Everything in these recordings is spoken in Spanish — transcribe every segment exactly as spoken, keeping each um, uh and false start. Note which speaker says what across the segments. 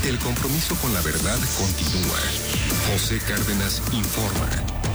Speaker 1: El compromiso con la verdad continúa. José Cárdenas informa.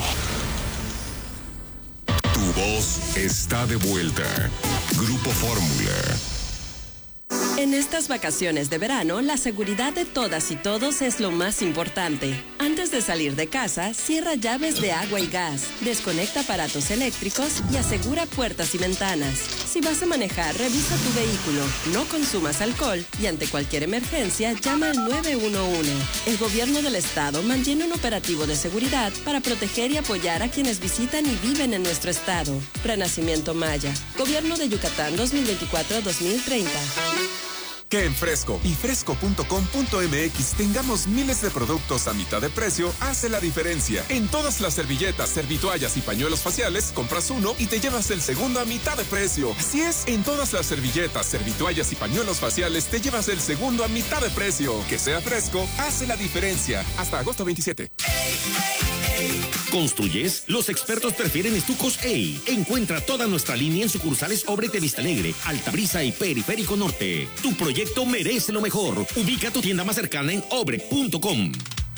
Speaker 1: Tu voz está de vuelta. Grupo Fórmula.
Speaker 2: En estas vacaciones de verano, la seguridad de todas y todos es lo más importante. Antes de salir de casa, cierra llaves de agua y gas, desconecta aparatos eléctricos y asegura puertas y ventanas. Si vas a manejar, revisa tu vehículo, no consumas alcohol y ante cualquier emergencia, llama al nueve uno uno. El gobierno del estado mantiene un operativo de seguridad para proteger y apoyar a quienes visitan y viven en nuestro estado. Renacimiento Maya. Gobierno de Yucatán dos mil veinticuatro a dos mil treinta.
Speaker 3: Que en Fresco y fresco punto com punto m x tengamos miles de productos a mitad de precio hace la diferencia. En todas las servilletas, servitoallas y pañuelos faciales, compras uno y te llevas el segundo a mitad de precio. Así es, en todas las servilletas, servitoallas y pañuelos faciales te llevas el segundo a mitad de precio. Que sea Fresco hace la diferencia. Hasta agosto veintisiete.
Speaker 4: ¿Construyes? Los expertos prefieren estucos EI. Encuentra toda nuestra línea en sucursales Obrete Vista Alegre, Altabrisa y Periférico Norte. Tu proyecto merece lo mejor. Ubica tu tienda más cercana en obre punto com.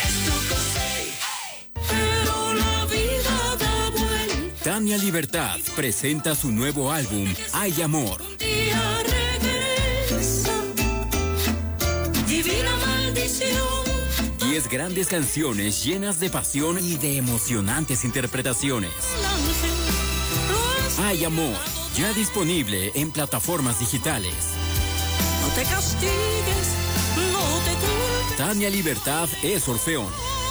Speaker 5: Tania Libertad presenta su nuevo álbum, Hay Amor.
Speaker 6: Divina maldición.
Speaker 5: Diez grandes canciones llenas de pasión y de emocionantes interpretaciones. Hay Amor, ya disponible en plataformas digitales.
Speaker 6: No te castigues, no te culpes.
Speaker 5: Tania Libertad es Orfeón.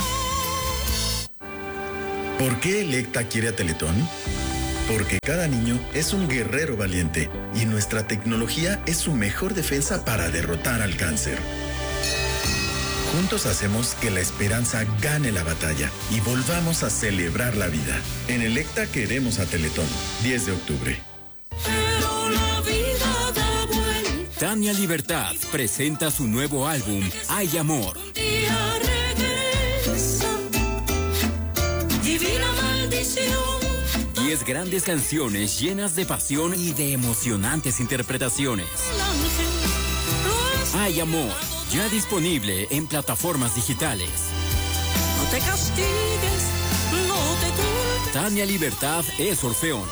Speaker 7: ¿Por qué Electa quiere a Teletón? Porque cada niño es un guerrero valiente y nuestra tecnología es su mejor defensa para derrotar al cáncer. Juntos hacemos que la esperanza gane la batalla y volvamos a celebrar la vida. En Electa queremos a Teletón. diez de octubre.
Speaker 6: Pero la vida da vuelta.
Speaker 5: Tania Libertad presenta su nuevo álbum, Hay Amor.
Speaker 6: Un día regresa. Divina maldición.
Speaker 5: Diez grandes canciones llenas de pasión y de emocionantes interpretaciones. Hay Amor, ya disponible en plataformas digitales.
Speaker 6: No te castigues, no te culpes.
Speaker 5: Tania Libertad es Orfeón.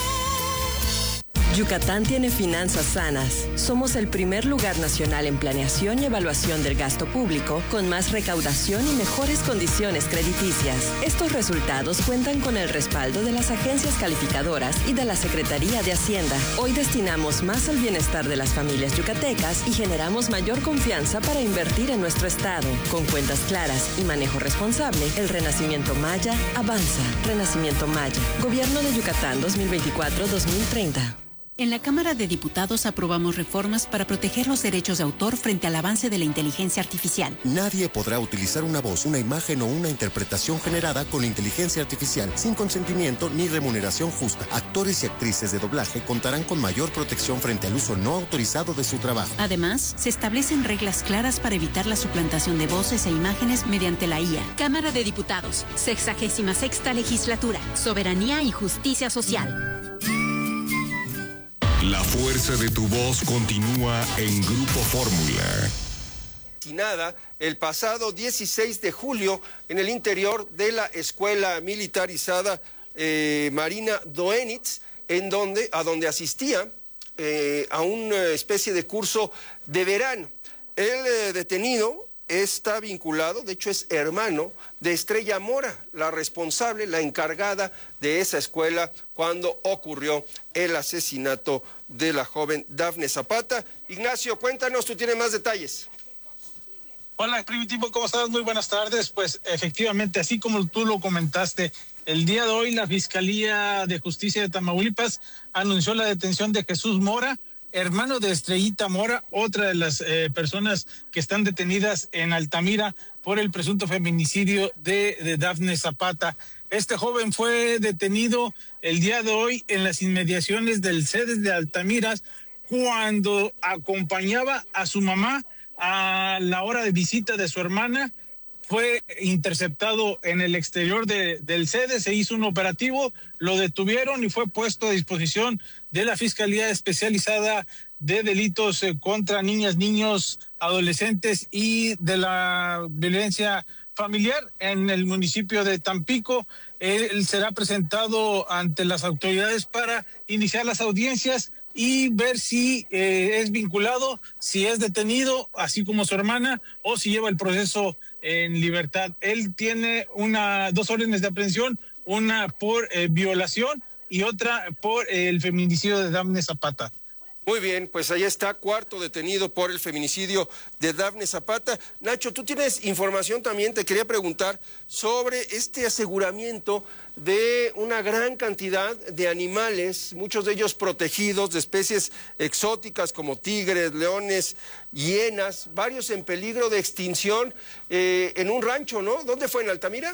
Speaker 2: Yucatán tiene finanzas sanas. Somos el primer lugar nacional en planeación y evaluación del gasto público, con más recaudación y mejores condiciones crediticias. Estos resultados cuentan con el respaldo de las agencias calificadoras y de la Secretaría de Hacienda. Hoy destinamos más al bienestar de las familias yucatecas y generamos mayor confianza para invertir en nuestro estado. Con cuentas claras y manejo responsable, el Renacimiento Maya avanza. Renacimiento Maya. Gobierno de Yucatán dos mil veinticuatro a dos mil treinta.
Speaker 8: En la Cámara de Diputados aprobamos reformas para proteger los derechos de autor frente al avance de la inteligencia artificial.
Speaker 9: Nadie podrá utilizar una voz, una imagen o una interpretación generada con inteligencia artificial sin consentimiento ni remuneración justa. Actores y actrices de doblaje contarán con mayor protección frente al uso no autorizado de su trabajo.
Speaker 8: Además, se establecen reglas claras para evitar la suplantación de voces e imágenes mediante la I A.
Speaker 10: Cámara de Diputados, sexagésima sexta legislatura, soberanía y justicia social.
Speaker 1: La fuerza de tu voz continúa en Grupo Fórmula.
Speaker 11: Asesinada el pasado dieciséis de julio en el interior de la escuela militarizada eh, Marina Doenitz, en donde, a donde asistía eh, a una especie de curso de verano. El eh, detenido está vinculado, de hecho es hermano de Estrella Mora, la responsable, la encargada de esa escuela cuando ocurrió el asesinato de la joven Dafne Zapata. Ignacio, cuéntanos, tú tienes más detalles.
Speaker 12: Hola, Primitivo, ¿cómo estás? Muy buenas tardes. Pues efectivamente, así como tú lo comentaste, el día de hoy la Fiscalía de Justicia de Tamaulipas anunció la detención de Jesús Mora, hermano de Estrellita Mora, otra de las eh, personas que están detenidas en Altamira por el presunto feminicidio de, de Dafne Zapata. Este joven fue detenido el día de hoy en las inmediaciones del C E D E S de Altamira cuando acompañaba a su mamá a la hora de visita de su hermana. Fue interceptado en el exterior de, del C E D E S, se hizo un operativo, lo detuvieron y fue puesto a disposición de la Fiscalía Especializada de delitos eh, contra niñas, niños, adolescentes y de la violencia familiar en el municipio de Tampico. Él será presentado ante las autoridades para iniciar las audiencias y ver si eh, es vinculado, si es detenido, así como su hermana, o si lleva el proceso en libertad. Él tiene una dos órdenes de aprehensión, una por eh, violación y otra por eh, el feminicidio de Dafne Zapata.
Speaker 11: Muy bien, pues ahí está, cuarto detenido por el feminicidio de Dafne Zapata. Nacho, tú tienes información también, te quería preguntar sobre este aseguramiento de una gran cantidad de animales, muchos de ellos protegidos, de especies exóticas como tigres, leones, hienas, varios en peligro de extinción eh, en un rancho, ¿no? ¿Dónde fue, en Altamira?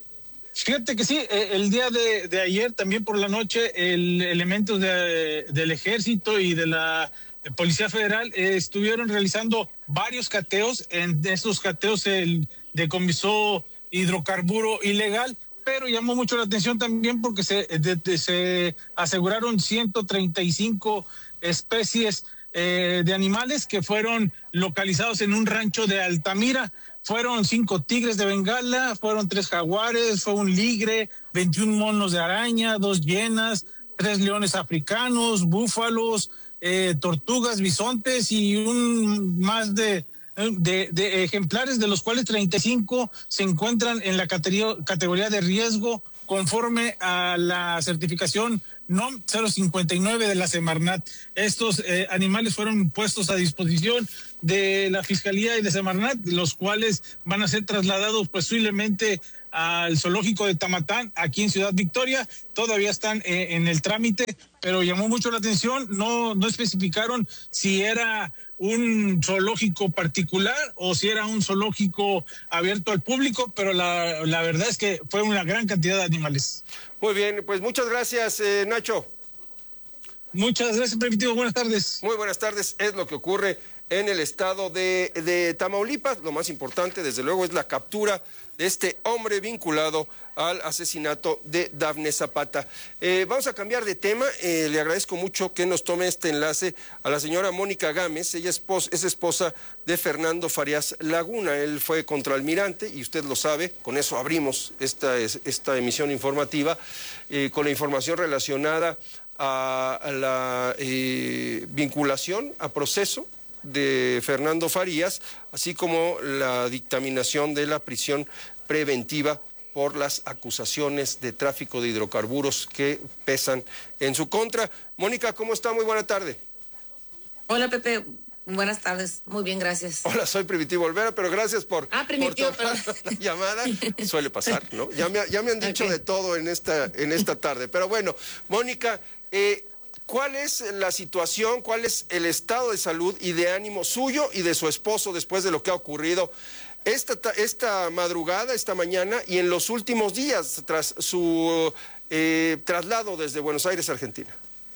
Speaker 12: Fíjate que sí, eh, el día de, de ayer, también por la noche, el elementos de, del Ejército y de la Policía Federal eh, estuvieron realizando varios cateos. En estos cateos se decomisó hidrocarburo ilegal, pero llamó mucho la atención también porque se, de, de, se aseguraron ciento treinta y cinco especies eh, de animales que fueron localizados en un rancho de Altamira. Fueron cinco tigres de Bengala, fueron tres jaguares, fue un ligre, veintiún monos de araña, dos hienas, tres leones africanos, búfalos, eh, tortugas, bisontes y un más de, de, de ejemplares, de los cuales treinta y cinco se encuentran en la categoría, categoría de riesgo conforme a la certificación N O M cero cincuenta y nueve de la Semarnat. Estos eh, animales fueron puestos a disposición de la Fiscalía y de Semarnat, los cuales van a ser trasladados posiblemente al zoológico de Tamatán, aquí en Ciudad Victoria. Todavía están eh, en el trámite, pero llamó mucho la atención, no, no especificaron si era un zoológico particular o si era un zoológico abierto al público, pero la, la verdad es que fue una gran cantidad de animales.
Speaker 11: Muy bien, pues muchas gracias, eh, Nacho.
Speaker 12: Muchas gracias, Primitivo. Buenas tardes.
Speaker 11: Muy buenas tardes. Es lo que ocurre en el estado de, de Tamaulipas. Lo más importante, desde luego, es la captura de este hombre vinculado al asesinato de Dafne Zapata. Eh, vamos a cambiar de tema. Eh, le agradezco mucho que nos tome este enlace a la señora Mónica Gámez. Ella es, esposa, es esposa de Fernando Farías Laguna. Él fue contraalmirante y usted lo sabe. Con eso abrimos esta, esta emisión informativa eh, con la información relacionada a, a la eh, vinculación a proceso de Fernando Farías, así como la dictaminación de la prisión preventiva por las acusaciones de tráfico de hidrocarburos que pesan en su contra. Mónica, ¿cómo está? Muy buena tarde.
Speaker 13: Hola, Pepe. Buenas tardes. Muy bien, gracias.
Speaker 11: Hola, soy Primitivo Olvera, pero gracias por,
Speaker 13: ah, Primitivo,
Speaker 11: por tomar la llamada. Suele pasar, ¿no? Ya me, ya me han dicho okay. de todo en esta, en esta tarde. Pero bueno, Mónica, eh, ¿cuál es la situación, cuál es el estado de salud y de ánimo suyo y de su esposo después de lo que ha ocurrido esta, esta madrugada, esta mañana y en los últimos días tras su eh, traslado desde Buenos Aires, Argentina?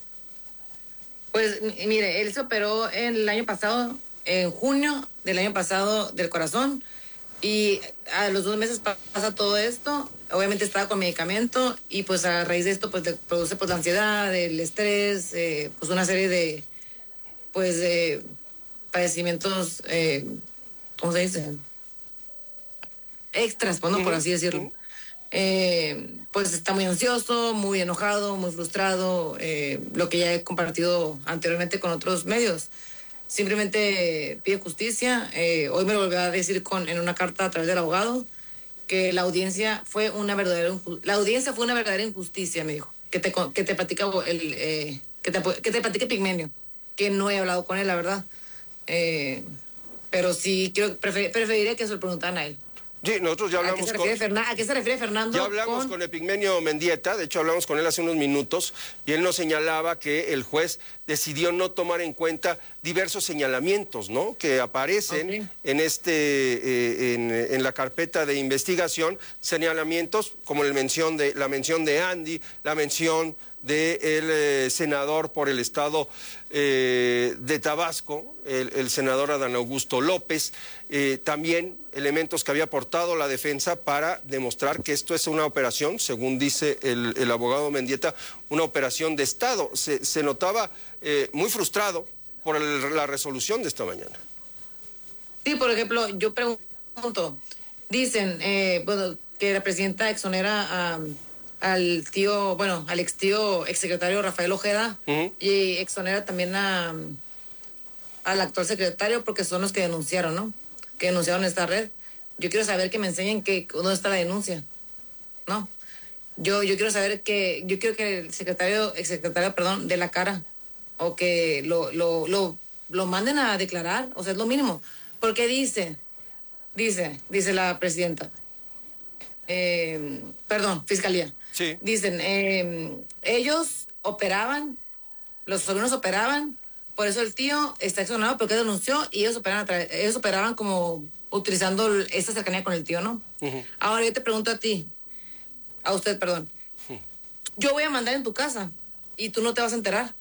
Speaker 13: Pues mire, él se operó el año pasado, en junio del año pasado, del corazón, y a los dos meses pasa todo esto. Obviamente estaba con medicamento y pues a raíz de esto pues le produce pues la ansiedad, el estrés, eh, pues una serie de pues de padecimientos, eh, ¿cómo se dice? Extras, pues, ¿no? Por así decirlo. Eh, pues está muy ansioso, muy enojado, muy frustrado, eh, lo que ya he compartido anteriormente con otros medios. Simplemente pide justicia. Eh, hoy me lo volvió a decir con, en una carta a través del abogado, que la audiencia fue una verdadera la audiencia fue una verdadera injusticia, me dijo, que te que te platica el eh, que te que te platique Pigmenio, que no he hablado con él, la verdad, eh, pero sí quiero prefer, preferiría que se lo preguntaran a él.
Speaker 11: Sí, nosotros ya hablamos
Speaker 13: ¿A qué, con... Fernan... ¿A qué se refiere Fernando?
Speaker 11: Ya hablamos con... con Epigmenio Mendieta, de hecho hablamos con él hace unos minutos, y él nos señalaba que el juez decidió no tomar en cuenta diversos señalamientos, ¿no?, que aparecen okay. en este eh, en, en la carpeta de investigación, señalamientos como la mención de, la mención de Andy, la mención del de eh, senador por el estado eh, de Tabasco, el, el senador Adán Augusto López, eh, también elementos que había aportado la defensa para demostrar que esto es una operación, según dice el, el abogado Mendieta, una operación de Estado. Se, se notaba eh, muy frustrado, por el, la resolución de esta mañana.
Speaker 13: Sí, por ejemplo, yo pregunto, dicen, eh, bueno, que la presidenta exonera a, al tío, bueno, al ex tío, exsecretario Rafael Ojeda, uh-huh. y exonera también a, al actual secretario porque son los que denunciaron, ¿no? Que denunciaron esta red. Yo quiero saber que me enseñen que, dónde está la denuncia, ¿no? Yo, yo quiero saber que, yo quiero que el secretario, exsecretario, perdón, dé la cara, o que lo, lo, lo, lo manden a declarar, o sea, es lo mínimo. Porque dice, dice, dice la presidenta, eh, perdón, fiscalía.
Speaker 11: Sí.
Speaker 13: Dicen, eh, ellos operaban, los sobrinos operaban, por eso el tío está exonerado porque denunció y ellos operaban, ellos operaban como utilizando esta cercanía con el tío, ¿no? Uh-huh. Ahora yo te pregunto a ti, a usted, perdón, uh-huh. yo voy a mandar en tu casa y tú no te vas a enterar.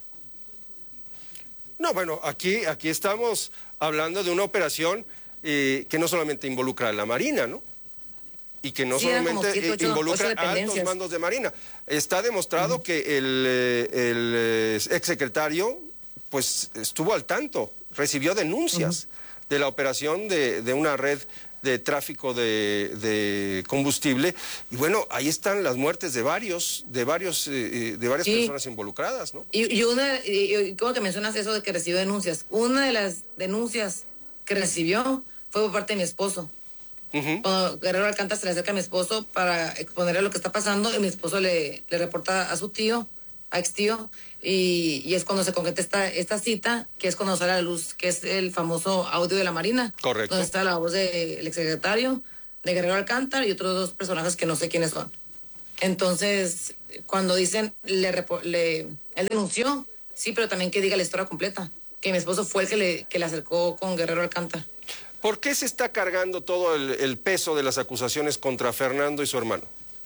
Speaker 11: No, bueno, aquí, aquí estamos hablando de una operación eh, que no solamente involucra a la Marina, ¿no? Y que no sí, solamente siete, ocho, involucra ocho a altos mandos de Marina. Está demostrado uh-huh. que el, el exsecretario, pues, estuvo al tanto, recibió denuncias uh-huh. de la operación de, de una red de tráfico de, de combustible. Y bueno, ahí están las muertes de varios, de varios, eh, de varias sí. personas involucradas, ¿no?
Speaker 13: Y, y una, y, y como que mencionas eso de que recibió denuncias, una de las denuncias que recibió fue por parte de mi esposo. Uh-huh. Cuando Guerrero Alcántara se le acerca a mi esposo para exponerle lo que está pasando, y mi esposo le, le reporta a su tío, a ex tío, y, y es cuando se concreta esta, esta cita, que es cuando sale a la luz, que es el famoso audio de la Marina.
Speaker 11: Correcto.
Speaker 13: Donde está la voz del exsecretario, de Guerrero Alcántara y otros dos personajes que no sé quiénes son. Entonces, cuando dicen, le, le, él denunció, sí, pero también que diga la historia completa, que mi esposo fue el que le, que le acercó con Guerrero Alcántara.
Speaker 11: ¿Por qué se está cargando todo el, el peso de las acusaciones contra Fernando y su hermano?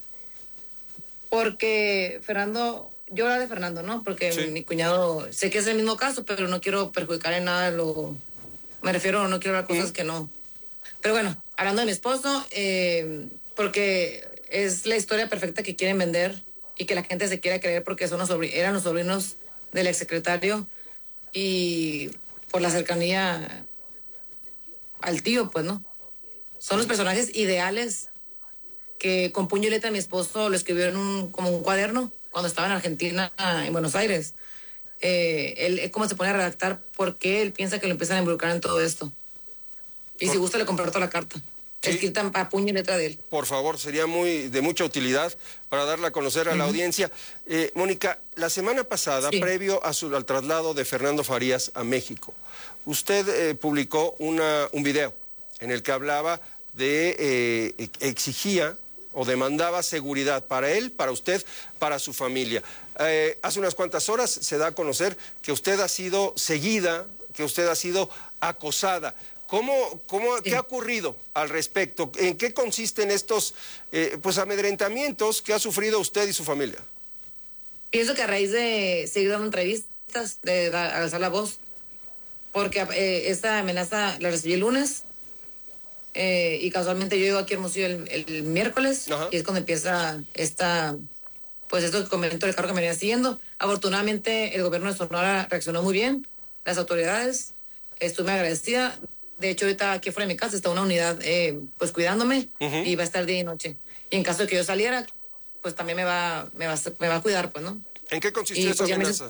Speaker 13: Porque Fernando, yo hablo de Fernando, ¿no? Porque sí. mi cuñado, sé que es el mismo caso, pero no quiero perjudicar en nada lo... Me refiero, no quiero hablar cosas ¿Mm? que no. Pero bueno, hablando de mi esposo, eh, porque es la historia perfecta que quieren vender y que la gente se quiera creer porque son los sobr- eran los sobrinos del exsecretario y por la cercanía al tío, pues, ¿no? Son los personajes ideales que con puño y letra mi esposo lo escribió en un, como un cuaderno cuando estaba en Argentina, en Buenos Aires. Eh, él, él cómo se pone a redactar por qué él piensa que lo empiezan a involucrar en todo esto. Y por... si gusta le comparto la carta. Sí. Escrita a puño y letra de él.
Speaker 11: Por favor, sería muy de mucha utilidad para darla a conocer a uh-huh. la audiencia. Eh, Mónica, la semana pasada, sí. previo a su, al traslado de Fernando Farías a México, usted eh, publicó una, un video en el que hablaba de, eh, exigía o demandaba seguridad para él, para usted, para su familia. Eh, hace unas cuantas horas se da a conocer que usted ha sido seguida, que usted ha sido acosada. ¿Cómo, cómo, sí. ¿Qué ha ocurrido al respecto? ¿En qué consisten estos eh, pues amedrentamientos que ha sufrido usted y su familia?
Speaker 13: Pienso que a raíz de seguir dando entrevistas, de alzar la voz, porque eh, esta amenaza la recibí el lunes eh, y casualmente yo llego aquí a Hermosillo el, el miércoles. Ajá. Y es cuando empieza esta, pues estos comentarios del carro que me venía siguiendo. Afortunadamente el gobierno de Sonora reaccionó muy bien, las autoridades, estuve agradecida. De hecho, ahorita aquí fuera de mi casa está una unidad eh, pues cuidándome uh-huh. y va a estar día y noche. Y en caso de que yo saliera, pues también me va, me va, me va a cuidar, pues, ¿no?
Speaker 11: ¿En qué consistió esa amenaza?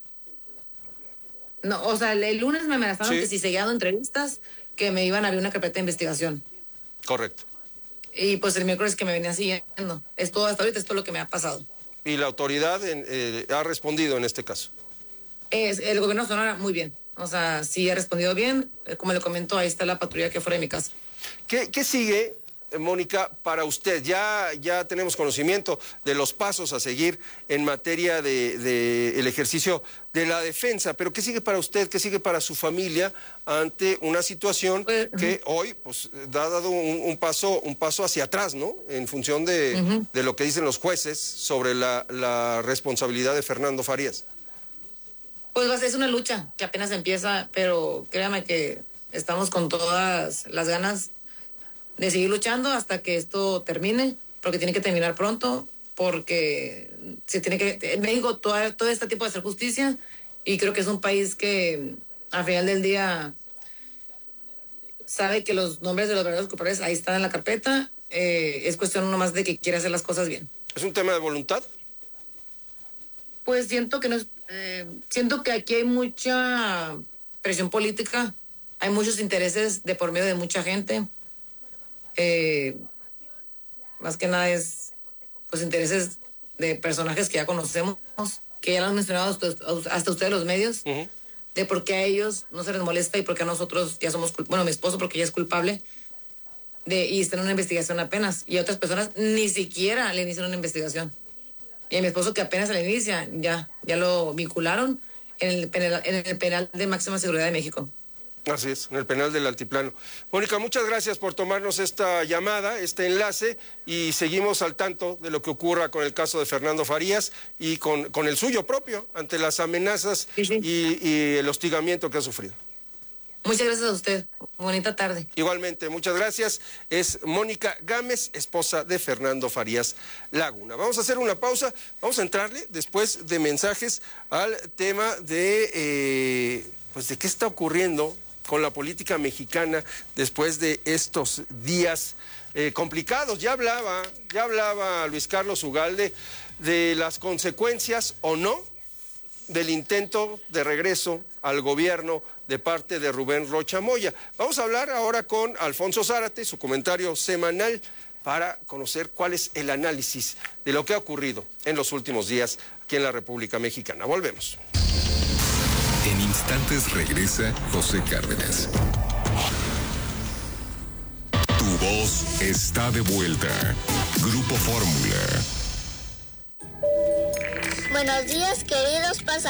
Speaker 13: No, o sea, el lunes me amenazaron ¿Sí? que si seguía dando entrevistas, que me iban a abrir una carpeta de investigación.
Speaker 11: Correcto.
Speaker 13: Y pues el miércoles que me venía siguiendo. Es todo, hasta ahorita es todo lo que me ha pasado.
Speaker 11: ¿Y la autoridad en, eh, ha respondido en este caso?
Speaker 13: Es, el gobierno de Sonora, muy bien. O sea, sí ha respondido bien. Como le comento, ahí está la patrulla que fuera de mi casa.
Speaker 11: ¿Qué, qué sigue, Mónica, para usted? Ya, ya tenemos conocimiento de los pasos a seguir en materia de, de el ejercicio de la defensa, pero ¿qué sigue para usted? ¿Qué sigue para su familia ante una situación pues, que uh-huh. hoy pues ha dado un, un paso un paso hacia atrás, ¿no? En función de, uh-huh. de lo que dicen los jueces sobre la, la responsabilidad de Fernando Farías.
Speaker 13: Pues es una lucha que apenas empieza, pero créame que estamos con todas las ganas de seguir luchando hasta que esto termine, porque tiene que terminar pronto, porque se tiene que, en México todo, todo este tipo de hacer justicia, y creo que es un país que al final del día sabe que los nombres de los verdaderos culpables ahí están en la carpeta. Eh, es cuestión nomás de que quiera hacer las cosas bien.
Speaker 11: ¿Es un tema de voluntad?
Speaker 13: Pues siento que no es, eh, siento que aquí hay mucha presión política, hay muchos intereses de por medio de mucha gente. Eh, más que nada es pues intereses de personajes que ya conocemos, que ya lo han mencionado hasta, hasta ustedes los medios, uh-huh. de por qué a ellos no se les molesta y por qué a nosotros ya somos culpables. Bueno, mi esposo porque ya es culpable de, y está en una investigación apenas, y a otras personas ni siquiera le inician una investigación. Y a mi esposo que apenas se le inicia, ya, ya lo vincularon en el penal, en el penal de máxima seguridad de México.
Speaker 11: Así es, en el penal del Altiplano. Mónica, muchas gracias por tomarnos esta llamada, este enlace, y seguimos al tanto de lo que ocurra con el caso de Fernando Farías y con, con el suyo propio, ante las amenazas sí, sí. Y, y el hostigamiento que ha sufrido.
Speaker 13: Muchas gracias a usted. Bonita tarde.
Speaker 11: Igualmente, muchas gracias. Es Mónica Gámez, esposa de Fernando Farías Laguna. Vamos a hacer una pausa. Vamos a entrarle después de mensajes al tema de, eh, pues de qué está ocurriendo con la política mexicana después de estos días eh, complicados. Ya hablaba, ya hablaba Luis Carlos Ugalde de las consecuencias o no del intento de regreso al gobierno de parte de Rubén Rocha Moya. Vamos a hablar ahora con Alfonso Zárate, su comentario semanal, para conocer cuál es el análisis de lo que ha ocurrido en los últimos días aquí en la República Mexicana. Volvemos.
Speaker 1: En instantes regresa José Cárdenas. Tu voz está de vuelta. Grupo Fórmula.
Speaker 14: Buenos días, queridos pasajeros.